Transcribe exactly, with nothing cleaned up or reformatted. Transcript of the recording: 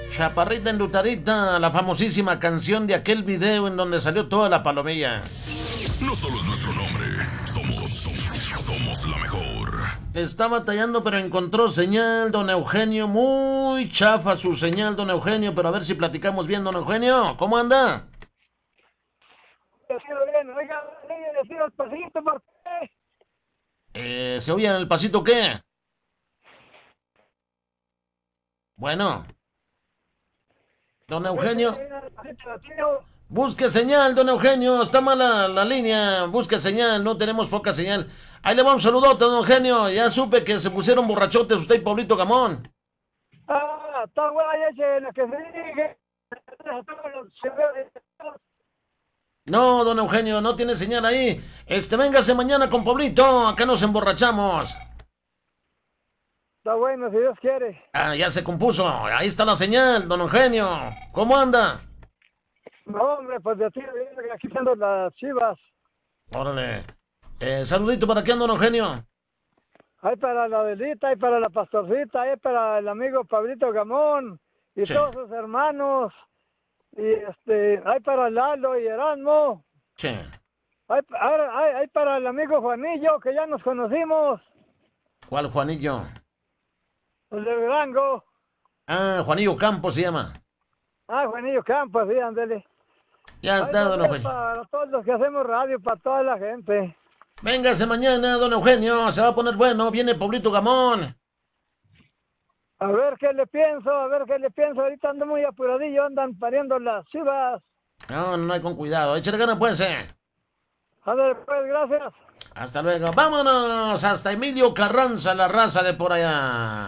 Chaparrita enlutadita, la famosísima canción de aquel video en donde salió toda la palomilla. No solo es nuestro nombre, somos, somos, somos la mejor. Está batallando, pero encontró señal, don Eugenio. Muy chafa su señal, don Eugenio, pero a ver si platicamos bien, don Eugenio. ¿Cómo anda? Oiga, decir al pasito, ¿por qué? Eh, ¿se oye en el pasito qué? Bueno. Don Eugenio. Busque señal, don Eugenio. Está mala la línea. Busque señal. No tenemos poca señal. Ahí le va un saludote, don Eugenio. Ya supe que se pusieron borrachotes usted y Pablito Gamón. Ah, está guay ese, lo que se dice. No, don Eugenio, no tiene señal ahí. Este, véngase mañana con Pablito. Acá nos emborrachamos. Está bueno, si Dios quiere. Ah, ya se compuso. Ahí está la señal, don Eugenio. ¿Cómo anda? No, hombre, pues de aquí, aquí están las chivas. Órale. Eh, saludito para quién, don Eugenio. Hay para la Adelita, hay para la Pastorcita, hay para el amigo Pablito Gamón y Sí. todos sus hermanos. Y este, hay para Lalo y Erasmo. Sí. Hay, hay, hay, hay para el amigo Juanillo, que ya nos conocimos. ¿Cuál Juanillo? El de Durango. Ah, Juanillo Campos se llama. Ah, Juanillo Campos, sí, ándele. Ya está, don Eugenio. Para todos los que hacemos radio, para toda la gente. Véngase mañana, don Eugenio. Se va a poner bueno. Viene Pablito Gamón. A ver qué le pienso, a ver qué le pienso. Ahorita ando muy apuradillo, andan pariendo las chivas. No, no hay con cuidado. Échale ganas, pues, eh. Ándale, pues, gracias. Hasta luego. Vámonos hasta Emilio Carranza, la raza de por allá.